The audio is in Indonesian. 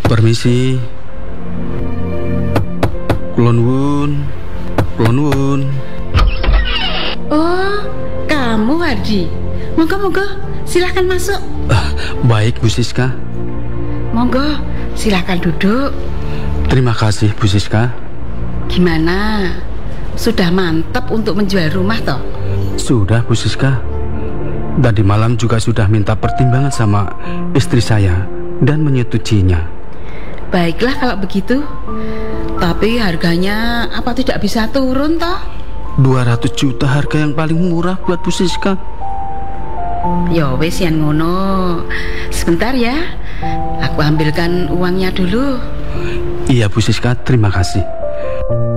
Permisi. Kulon wun. Oh, kamu Hardi. Monggo, silahkan masuk. Baik Bu Siska. Monggo, silahkan duduk. Terima kasih Bu Siska. Gimana? Sudah mantap untuk menjual rumah toh? Sudah Bu Siska. Tadi malam juga sudah minta pertimbangan sama istri saya dan menyetujuinya. Baiklah kalau begitu. Tapi harganya apa tidak bisa turun toh? 200 juta harga yang paling murah buat Bu Siska. Ya wes yang ngono. Sebentar ya. Aku ambilkan uangnya dulu. Iya Bu Siska, terima kasih.